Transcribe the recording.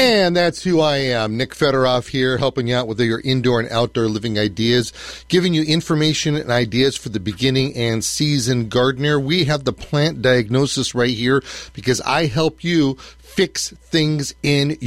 And that's who I am, Nick Fedoroff here, helping you out with your indoor and outdoor living ideas, giving you information and ideas for the beginning and seasoned gardener. We have the plant diagnosis right here because I help you fix things in